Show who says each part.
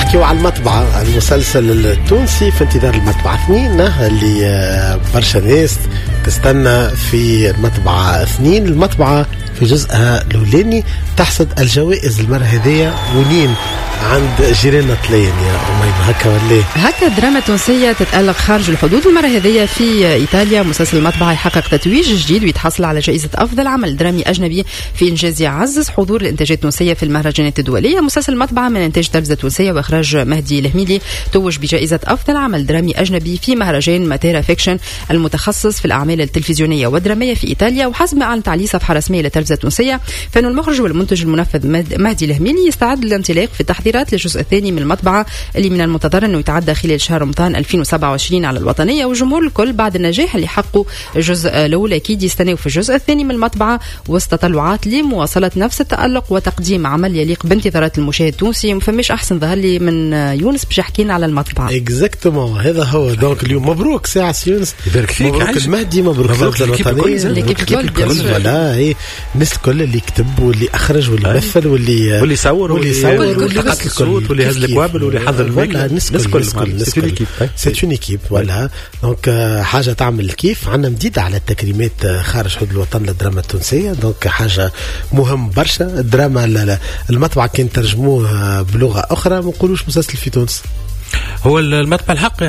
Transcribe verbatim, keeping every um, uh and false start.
Speaker 1: نحكيو على المطبعة، المسلسل التونسي في انتظار المطبعة اثنين اللي برشا ناس تستنى في المطبعة اثنين. المطبعة في جزءها الأولاني تحصد الجوائز المرة هذية ولين عند جيراننا طليان يا أمي هكا ولا
Speaker 2: هكا. دراما تونسية تتألق خارج الحدود المرة هذية في إيطاليا. مسلسل المطبعة يحقق تتويج جديد ويتحصل على جائزة أفضل عمل درامي أجنبي في إنجاز يعزز حضور الإنتاجات التونسية في المهرجانات الدولية. مسلسل المطبعة من إنتاج تلفزة تونسية وإخراج مهدي الهميلي توج بجائزة أفضل عمل درامي أجنبي في مهرجان ماتيرا فيكشن المتخصص في الأعمال التلفزيونية والدرامية في إيطاليا. وحسب ما أعلنت عليه صفحة رسمية لتلفزة تونسية، فإن المخرج والمنتج المنفذ مهدي الهميلي يستعد للانطلاق في التحضيرات للجزء الثاني من المطبعة اللي من المنتظر أنه يتعدى خلال شهر رمضان ألفين وسبعة وعشرين على الوطنية. والجمهور الكل بعد النجاح اللي حققوا الجزء الأول أكيد يستنوا في الجزء الثاني من المطبعة، وسط تطلعات لمواصلة نفس التألق وتقديم عمل يليق بانتظارات المشاهد التونسي. مفمش أحسن ظهر لي من يونس باش يحكينا على المطبعة.
Speaker 1: اكزاكتومون هذا هو. دونك اليوم مبروك ساعة يونس،
Speaker 3: يبارك فيك،
Speaker 1: مبروك المهدي، مبروك التلفزة الوطنية، ولا هي الناس الكل اللي يكتب واللي أخرج واللي مثل واللي
Speaker 3: واللي يصور
Speaker 1: واللي يصور واللي
Speaker 3: حط الصوت واللي هز الكوابل واللي حضر الماكلة.
Speaker 1: الناس الكل سي اون ايكيب ولا. دونك حاجة تعمل كيف. عندنا مديدة على التكريمات خارج حدود الوطن للدراما التونسية. دونك حاجة مهم برشا. الدراما المطبعة كان ترجموه بلغة أخرى، ما نقولوش مسلسل في تونس.
Speaker 3: هو المطبع الحق